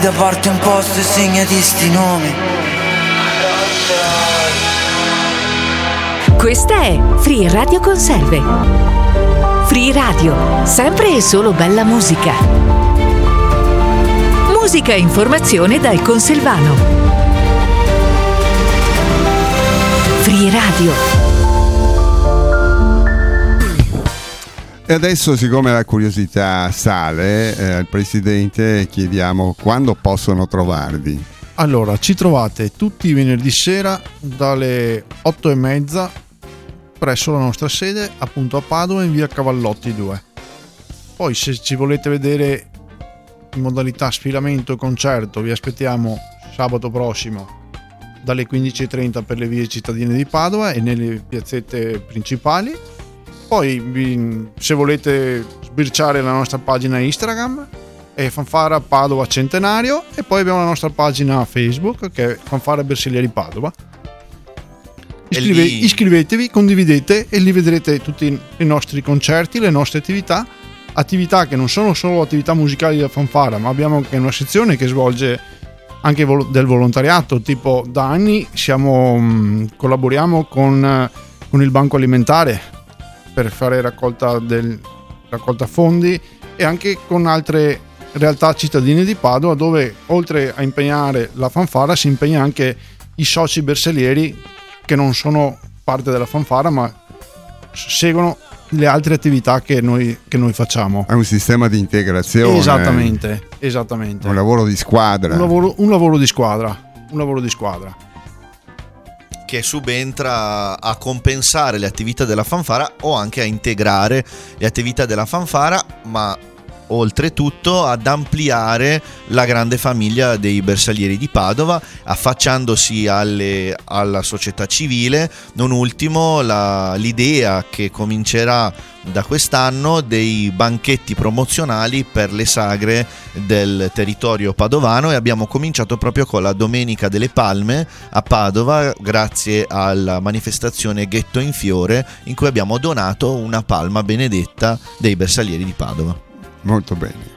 da parte un posto e segnati sti nomi. Questa è Free Radio Conserve. Free Radio, sempre e solo bella musica. Musica e informazione dal Conselvano. Free Radio. E adesso, siccome la curiosità sale, al Presidente chiediamo quando possono trovarvi. Allora, ci trovate tutti i venerdì sera dalle 8:30 presso la nostra sede, appunto a Padova, in via Cavallotti 2. Poi se ci volete vedere in modalità sfilamento e concerto, vi aspettiamo sabato prossimo dalle 15:30 per le vie cittadine di Padova e nelle piazzette principali. Poi se volete sbirciare la nostra pagina Instagram è Fanfara Padova Centenario, e poi abbiamo la nostra pagina Facebook che è Fanfara Bersaglieri Padova. Iscrivetevi, condividete e lì vedrete tutti i nostri concerti, le nostre attività che non sono solo attività musicali da fanfara, ma abbiamo anche una sezione che svolge anche del volontariato. Tipo, da anni collaboriamo con il Banco Alimentare per fare raccolta fondi, e anche con altre realtà cittadine di Padova, dove oltre a impegnare la fanfara si impegna anche i soci bersaglieri che non sono parte della fanfara ma seguono le altre attività che noi facciamo. È un sistema di integrazione. Esattamente. Un lavoro di squadra. Un lavoro di squadra che subentra a compensare le attività della fanfara o anche a integrare le attività della fanfara, ma oltretutto ad ampliare la grande famiglia dei bersaglieri di Padova, affacciandosi alla società civile. Non ultimo l'idea che comincerà da quest'anno dei banchetti promozionali per le sagre del territorio padovano, e abbiamo cominciato proprio con la Domenica delle Palme a Padova, grazie alla manifestazione Ghetto in Fiore, in cui abbiamo donato una palma benedetta dei bersaglieri di Padova. Molto bene.